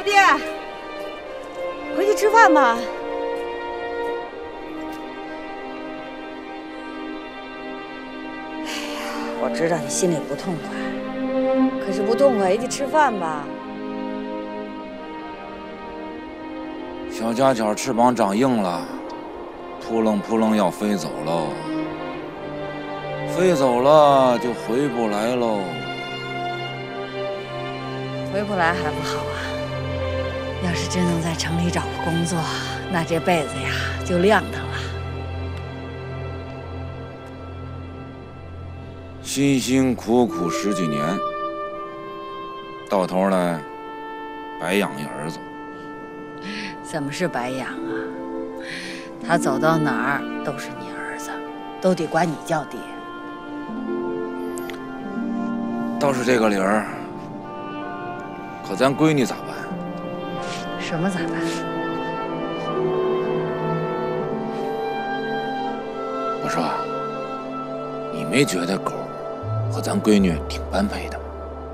他爹，回去吃饭吧。哎呀，我知道你心里不痛快，可是不痛快也得吃饭吧。 小家雀翅膀长硬了，扑棱扑棱要飞走喽。飞走了就回不来喽。 回不来还不好啊！要是真能在城里找个工作，那这辈子呀就亮堂了。 辛辛苦苦十几年，到头来白养一儿子。 怎么是白养啊？他走到哪儿都是你儿子，都得管你叫爹。 倒是这个理儿，可咱闺女咋办？ 什么咋办？ 我说，你没觉得狗和咱闺女挺般配的吗？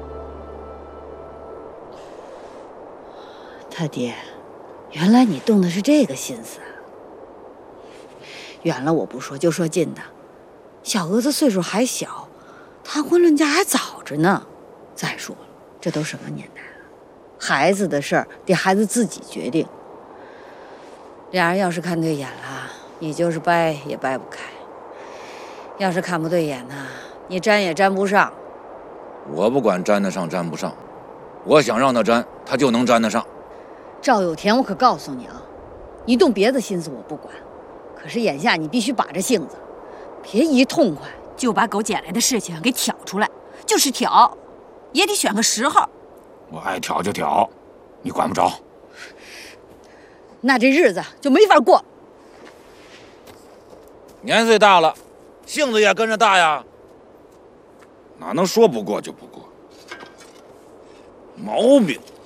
他爹，原来你动的是这个心思啊！远了我不说，就说近的，小娥子岁数还小，谈婚论嫁还早着呢。再说了，这都什么年代了，孩子的事儿得孩子自己决定。俩人要是看对眼了，你就是掰也掰不开；要是看不对眼呢，你沾也沾不上。 我不管沾得上沾不上，我想让他沾，他就能沾得上。 赵有田，我可告诉你啊，你动别的心思我不管，可是眼下你必须把着性子，别一痛快就把狗捡来的事情给挑出来。就是挑，也得选个时候。 我爱挑就挑，你管不着。 那这日子就没法过。 年岁大了，性子也跟着大呀，哪能说不过就不过？毛病。